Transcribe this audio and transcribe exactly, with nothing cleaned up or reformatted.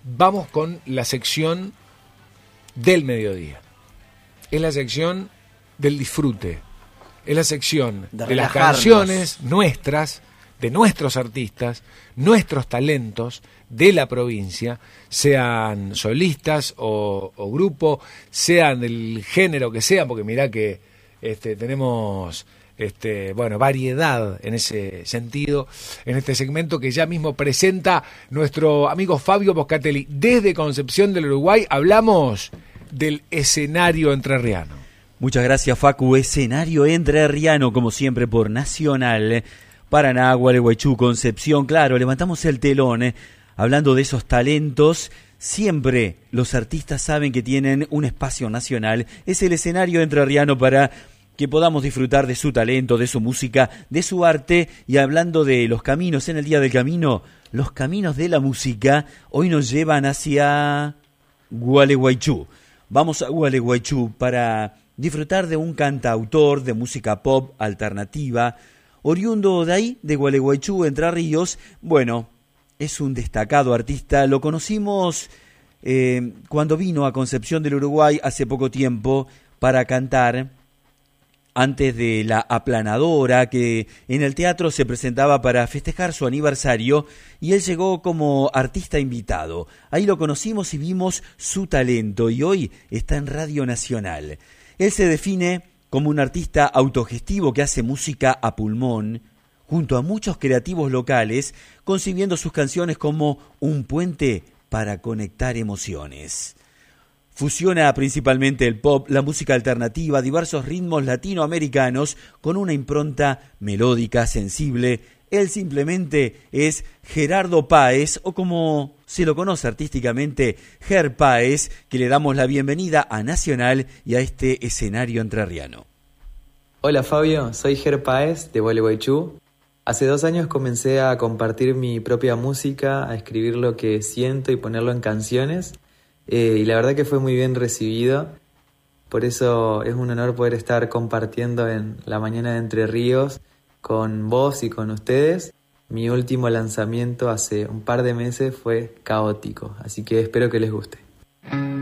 vamos con la sección del mediodía. Es la sección del disfrute. Es la sección de, de las canciones nuestras, de nuestros artistas, nuestros talentos de la provincia, sean solistas o, o grupo, sean del género que sean, porque mirá que este, tenemos este, bueno, variedad en ese sentido, en este segmento que ya mismo presenta nuestro amigo Fabio Boscatelli. Desde Concepción del Uruguay hablamos del escenario entrerriano. Muchas gracias, Facu. Escenario entrerriano, como siempre, por Nacional, Paraná, Gualeguaychú, Concepción. Claro, levantamos el telón, eh, hablando de esos talentos. Siempre los artistas saben que tienen un espacio nacional. Es el escenario entrerriano para que podamos disfrutar de su talento, de su música, de su arte. Y hablando de los caminos en el Día del Camino, los caminos de la música hoy nos llevan hacia Gualeguaychú. Vamos a Gualeguaychú para disfrutar de un cantautor de música pop alternativa, oriundo de ahí, de Gualeguaychú, Entre Ríos. Bueno, es un destacado artista. Lo conocimos eh, cuando vino a Concepción del Uruguay hace poco tiempo para cantar antes de La Aplanadora, que en el teatro se presentaba para festejar su aniversario, y él llegó como artista invitado. Ahí lo conocimos y vimos su talento, y hoy está en Radio Nacional. Él se define como un artista autogestivo que hace música a pulmón, junto a muchos creativos locales, concibiendo sus canciones como un puente para conectar emociones. Fusiona principalmente el pop, la música alternativa, diversos ritmos latinoamericanos con una impronta melódica, sensible. Él simplemente es Gerardo Páez, o como se lo conoce artísticamente, Ger Páez, que le damos la bienvenida a Nacional y a este escenario entrerriano. Hola Fabio, soy Ger Páez de Gualeguaychú. Hace dos años comencé a compartir mi propia música, a escribir lo que siento y ponerlo en canciones. Eh, y la verdad que fue muy bien recibido, por eso es un honor poder estar compartiendo en la mañana de Entre Ríos con vos y con ustedes. Mi último lanzamiento hace un par de meses fue Caótico, así que espero que les guste.